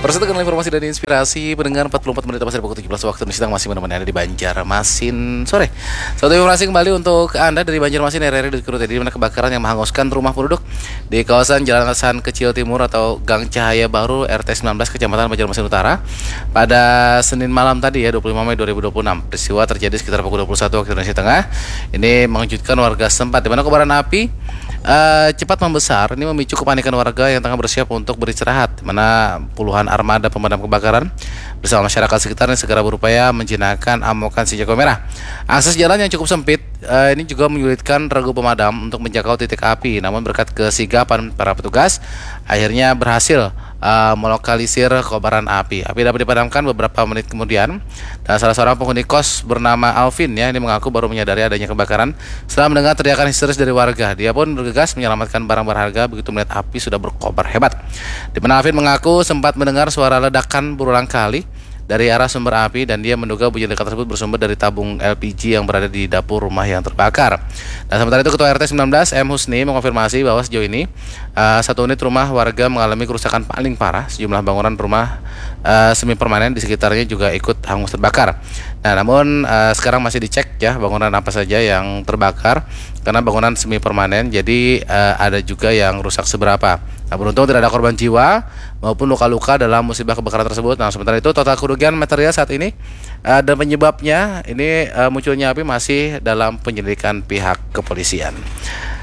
Persetujuan informasi dan inspirasi pendengar 44 menit pasar pukul 17 waktu Indonesia masih menemani Anda di Banjarmasin sore. Suatu informasi kembali untuk Anda dari Banjarmasin RRI di mana kebakaran yang menghanguskan rumah penduduk di kawasan Jalan Hasan Kecil Timur atau Gang Cahaya Baru RT 19 Kecamatan Banjarmasin Utara pada Senin malam tadi ya 25 Mei 2026. Peristiwa terjadi sekitar pukul 21 waktu Indonesia Tengah. Ini mengejutkan warga setempat di mana kobaran api cepat membesar. Ini memicu kepanikan warga yang tengah bersiap untuk beristirahat, di mana puluhan armada pemadam kebakaran bersama masyarakat sekitar yang segera berupaya menjinakkan amukan si jago merah. Akses jalan yang cukup sempit ini juga menyulitkan regu pemadam untuk menjangkau titik api. Namun berkat kesigapan para petugas, akhirnya berhasil melokalisir kobaran api. Api dapat dipadamkan beberapa menit kemudian. Dan salah seorang penghuni kos bernama Alvin ya, ini mengaku baru menyadari adanya kebakaran setelah mendengar teriakan histeris dari warga. Dia pun bergegas menyelamatkan barang berharga begitu melihat api sudah berkobar hebat. Di mana Alvin mengaku sempat mendengar suara ledakan berulang kali dari arah sumber api dan dia menduga bunyi ledakan tersebut bersumber dari tabung LPG yang berada di dapur rumah yang terbakar. Dan sementara itu Ketua RT 19 M. Husni mengonfirmasi bahwa sejauh ini satu unit rumah warga mengalami kerusakan paling parah. Sejumlah bangunan rumah semi permanen di sekitarnya juga ikut hangus terbakar. Nah, namun sekarang masih dicek ya bangunan apa saja yang terbakar karena bangunan semi permanen. Jadi ada juga yang rusak seberapa. Nah, beruntung tidak ada korban jiwa maupun luka-luka dalam musibah kebakaran tersebut. Nah, sementara itu total kerugian material saat ini dan penyebabnya ini munculnya api masih dalam penyelidikan pihak kepolisian.